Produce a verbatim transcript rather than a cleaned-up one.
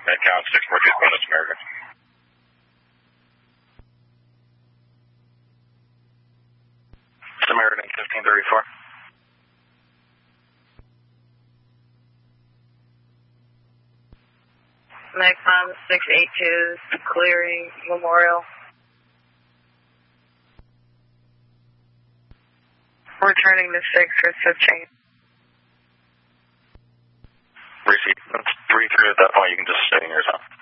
Midtown six four two Bonus American. Samaritan fifteen thirty-four. Macmon six eight two, clearing Memorial. Returning to six for fifth change. Receive. That's three three at that point. You can just stay in your zone.